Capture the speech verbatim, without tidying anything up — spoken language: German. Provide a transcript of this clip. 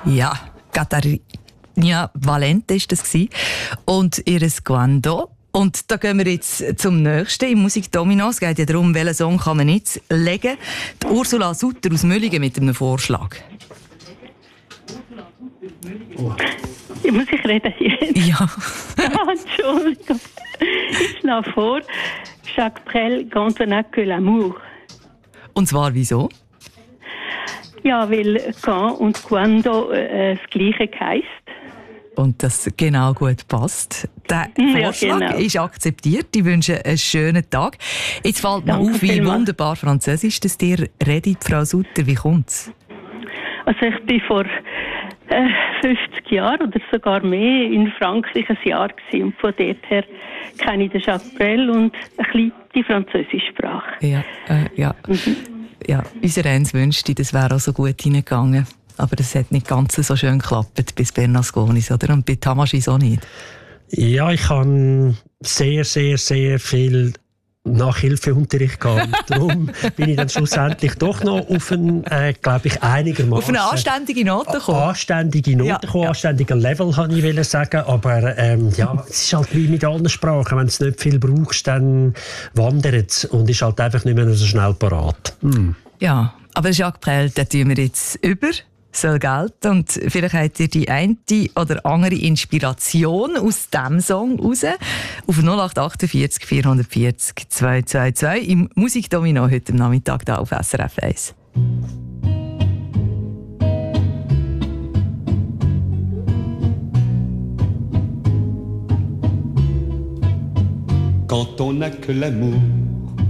Ja, Catarina Valente war das. Und ihres Quando. Und da gehen wir jetzt zum nächsten im Musikdomino. Es geht ja darum, welchen Song kann man jetzt legen. Die Ursula Sutter aus Müllingen mit einem Vorschlag. Oh. Muss ich reden jetzt? Ja. Ah, Entschuldigung. Ich schlage vor, Jacques Brel, quand on n'a que l'amour. Und zwar wieso? Ja, weil quand und quando äh, das Gleiche heisst. Und das genau gut passt. Der Vorschlag ja, genau. ist akzeptiert. Ich wünsche einen schönen Tag. Jetzt fällt mir auf, wie wunderbar Französisch das dir redet, Frau Sutter. Wie kommt's? Also ich bin vor äh, fünfzig Jahren oder sogar mehr in Frankreich ein Jahr gewesen. Und von dort her kenne ich den Jacques Brel und ein bisschen die französische Sprache. Ja, äh, ja. Mhm. ja. Unser Eins wünschte, das wäre auch so gut hineingegangen. Aber das hat nicht ganz so schön geklappt bis Bernasconis, oder? Und bei Tamaschis auch nicht. Ja, ich habe sehr, sehr, sehr viel Nachhilfeunterricht gehabt. Darum bin ich dann schlussendlich doch noch auf ein, äh, glaube ich, einigermaßen... Auf eine anständige Note gekommen? Anständige Note ja, gekommen, ja. anständiger Level, kann ich sagen. Aber ähm, ja, es ist halt wie mit allen Sprachen. Wenn du es nicht viel brauchst, dann wandert es und ist halt einfach nicht mehr so schnell parat. Hm. Ja, aber Jacques Brel, den tun wir jetzt über. Soll gelten. Und vielleicht habt ihr die eine oder andere Inspiration aus diesem Song raus. Auf null acht achtundvierzig vierhundertvierzig zweihundertzweiundzwanzig im Musikdomino heute am Nachmittag da auf S R F eins. Quand on n'a que l'amour